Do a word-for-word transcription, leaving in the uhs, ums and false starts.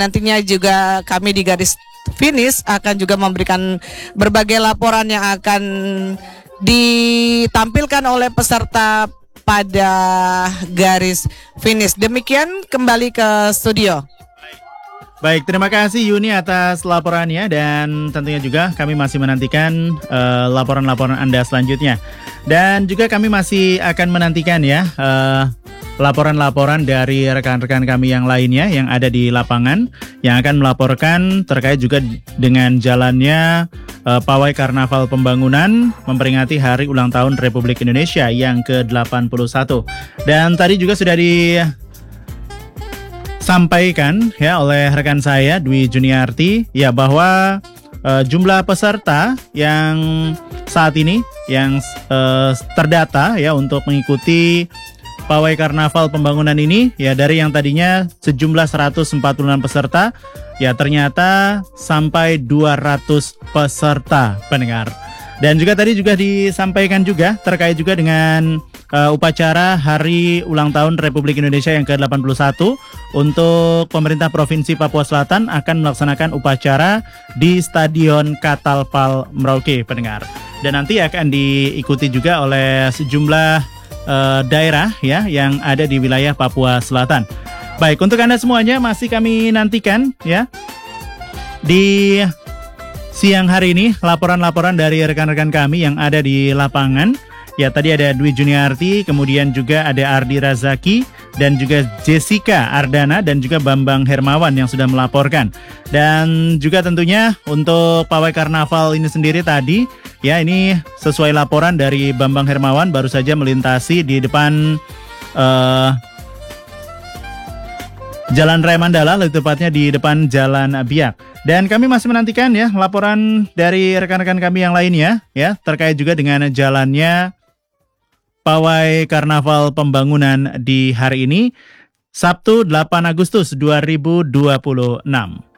Nantinya juga kami di garis finish akan juga memberikan berbagai laporan yang akan ditampilkan oleh peserta pada garis finish. Demikian, kembali ke studio. Baik, terima kasih Yuni atas laporannya, dan tentunya juga kami masih menantikan uh, laporan-laporan Anda selanjutnya. Dan juga kami masih akan menantikan ya uh, laporan-laporan dari rekan-rekan kami yang lainnya yang ada di lapangan yang akan melaporkan terkait juga dengan jalannya uh, Pawai Karnaval Pembangunan memperingati Hari Ulang Tahun Republik Indonesia yang ke delapan puluh satu. Dan tadi juga sudah di sampaikan ya oleh rekan saya Dwi Juniarti ya bahwa uh, jumlah peserta yang saat ini yang uh, terdata ya untuk mengikuti Pawai Karnaval Pembangunan ini ya dari yang tadinya sejumlah seratus empat puluh enam peserta ya ternyata sampai dua ratus peserta pendengar. Dan juga tadi juga disampaikan juga terkait juga dengan uh, upacara Hari Ulang Tahun Republik Indonesia yang ke delapan puluh satu untuk pemerintah Provinsi Papua Selatan akan melaksanakan upacara di Stadion Katalpal Merauke pendengar. Dan nanti akan diikuti juga oleh sejumlah uh, daerah ya yang ada di wilayah Papua Selatan. Baik, untuk Anda semuanya masih kami nantikan ya di siang hari ini laporan-laporan dari rekan-rekan kami yang ada di lapangan. Ya, tadi ada Dwi Juniarti, kemudian juga ada Ardi Razaki, dan juga Jessica Ardana, dan juga Bambang Hermawan yang sudah melaporkan. Dan juga tentunya untuk Pawai Karnaval ini sendiri tadi, ya ini sesuai laporan dari Bambang Hermawan baru saja melintasi di depan uh, Jalan Raya Mandala, lebih tepatnya di depan Jalan Biak. Dan kami masih menantikan ya laporan dari rekan-rekan kami yang lainnya ya terkait juga dengan jalannya Pawai Karnaval Pembangunan di hari ini Sabtu delapan Agustus dua ribu dua puluh enam.